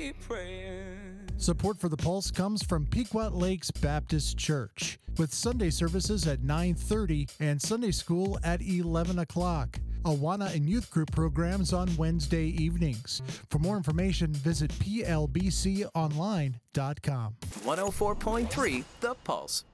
be praying. Support for The Pulse comes from Pequot Lakes Baptist Church, with Sunday services at 9:30 and Sunday school at 11 o'clock. Awana and youth group programs on Wednesday evenings. For more information, visit plbconline.com. 104.3 The Pulse.